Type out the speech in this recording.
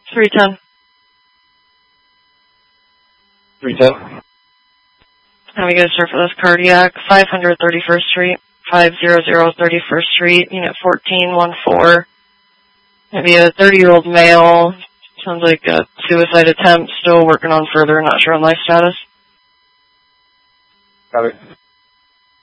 310. 310. How we get a start for this cardiac? 500 31st Street, 500 31st Street, unit 1414. Maybe a 30-year-old male. Sounds like a suicide attempt. Still working on further. Not sure on life status. Got it.